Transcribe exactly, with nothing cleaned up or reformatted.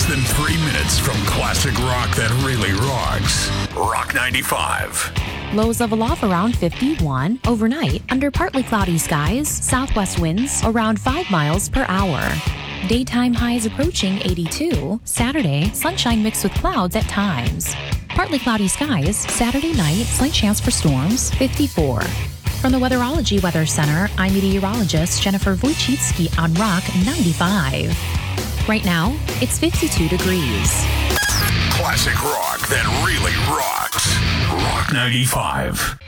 than three minutes from classic rock that really rocks. Rock ninety-five. Lows level off around fifty-one. Overnight, under partly cloudy skies, southwest winds around five miles per hour. Daytime highs approaching eighty-two. Saturday, sunshine mixed with clouds at times. Partly cloudy skies. Saturday night, slight chance for storms, fifty-four. From the Weatherology Weather Center, I'm meteorologist Jennifer Wojcicki on Rock ninety-five. Right now, it's fifty-two degrees. Classic rock that really rocks. Rock ninety-five.